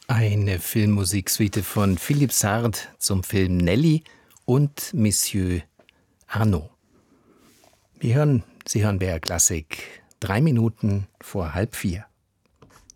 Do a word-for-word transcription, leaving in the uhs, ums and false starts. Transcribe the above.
Eine Filmmusiksuite von Philippe Sard zum Film Nelly und Monsieur Arnaud. Wir hören, Sie hören B R Klassik, drei Minuten vor halb vier.